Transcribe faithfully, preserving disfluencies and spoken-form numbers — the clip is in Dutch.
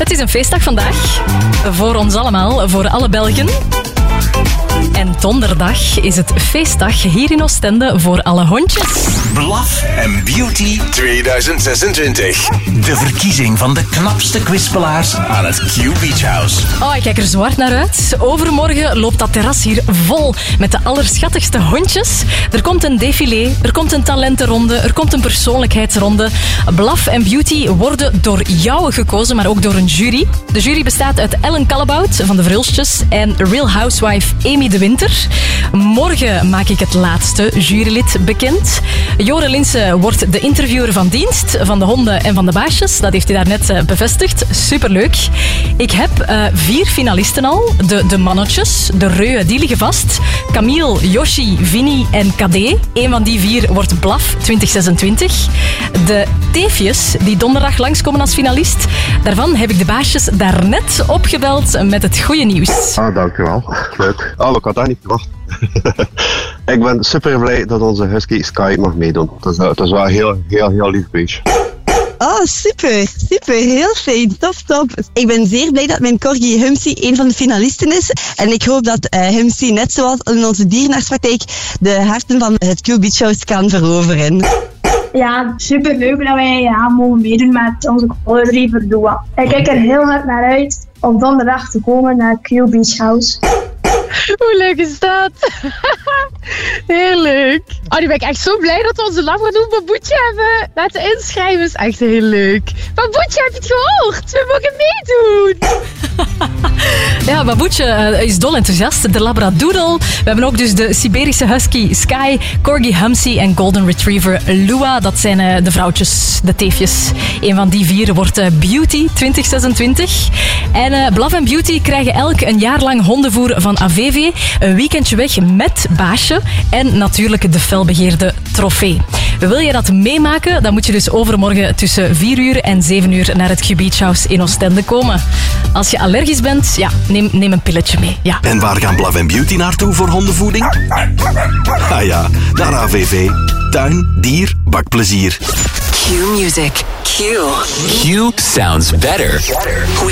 Het is een feestdag vandaag. Voor ons allemaal, voor alle Belgen. En donderdag is het feestdag hier in Oostende voor alle hondjes. Bluff and Beauty tweeduizend zesentwintig. De verkiezing van de knapste kwispelaars aan het Q Beach House. Oh, ik kijk er zo hard naar uit. Overmorgen loopt dat terras hier vol met de allerschattigste hondjes. Er komt een défilé, er komt een talentenronde, er komt een persoonlijkheidsronde. Bluff and Beauty worden door jou gekozen, maar ook door een jury. De jury bestaat uit Ellen Kallebout van de Vrulstjes en Real Housewife Amy de Winter. Morgen maak ik het laatste jurylid bekend. Jore Linse wordt de interviewer van dienst van de honden en van de baasjes. Dat heeft hij daarnet bevestigd. Superleuk. Ik heb uh, vier finalisten al. De, de mannetjes, de reuën, die liggen vast. Camille, Yoshi, Vinnie en Kadé. Eén van die vier wordt Blaf twintig zesentwintig. De teefjes, die donderdag langskomen als finalist. Daarvan heb ik de baasjes daarnet opgebeld met het goede nieuws. Ah, dankjewel. Leuk. Oh, ik had dat niet verwacht. Ik ben super blij dat onze husky Sky mag meedoen. Dat is, dat is wel een heel, heel, heel lief beestje. Oh, super, super, heel fijn, top, top. Ik ben zeer blij dat mijn corgi Humsy een van de finalisten is. En ik hoop dat uh, Humsy, net zoals in onze dierenartspraktijk, de harten van het Q Beach House kan veroveren. Ja, super leuk dat wij ja, mogen meedoen met onze Golden Retriever Dua. Ik kijk er heel hard naar uit om donderdag te komen naar Q Beach House. Hoe leuk is dat? Heel leuk. Oh, nu ben ik echt zo blij dat we onze Labrador Baboetje hebben laten inschrijven. Is echt heel leuk. Baboetje, heb je het gehoord? We mogen meedoen. Ja, Baboetje is dol enthousiast. De Labradoodle. We hebben ook dus de Siberische Husky Sky, Corgi Humsy en Golden Retriever Lua. Dat zijn de vrouwtjes, de teefjes. Een van die vier wordt Beauty twintig zesentwintig. En uh, Bluff and Beauty krijgen elk een jaar lang hondenvoer van A V V. Een weekendje weg met baasje. En natuurlijk de felbegeerde trofee. Wil je dat meemaken? Dan moet je dus overmorgen tussen vier uur en zeven uur naar het Q Beach House in Oostende komen. Als je allergisch bent, ja, neem, neem een pilletje mee. Ja. En waar gaan Bluff and Beauty naartoe voor hondenvoeding? Ah ja, naar A V V. Tuin, dier, bakplezier. Q Music. Q. Q sounds better